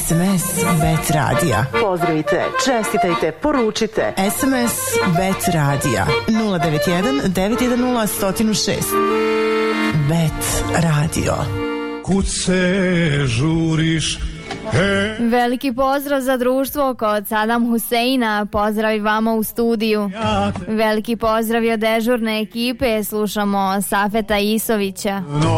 SMS Bet Radija. Pozdravite, čestitajte, poručite. SMS Bet Radija 091 910 106. Bet Radio. Kud se žuriš? Veliki pozdrav za društvo kod Sadam Huseina. Pozdrav i vama u studiju. Veliki pozdrav i od dežurne ekipe. Slušamo Safeta Isovića.